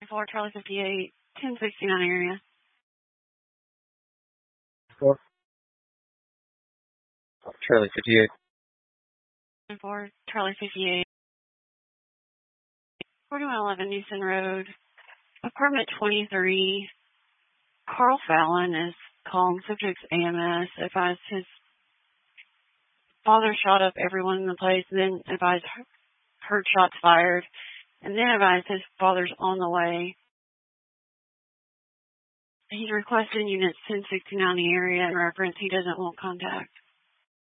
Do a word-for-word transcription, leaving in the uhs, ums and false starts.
four, Charlie fifty-eight, ten sixty-nine area. Four. Charlie fifty-eight. four, Charlie fifty-eight. forty-one eleven Houston Road. Apartment twenty-three. Carl Fallon is calling subject's A M S. Advised his father shot up everyone in the place, then advised heard shots fired, and then advised his father's on the way. He's requesting units ten sixty-nine in the area in reference. He doesn't want contact.